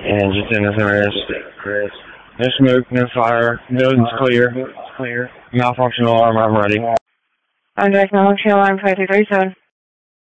And just innocent risk. No smoke, no fire, nose is clear. Malfunction alarm, I'm ready. I'm direct malfunction alarm 5337.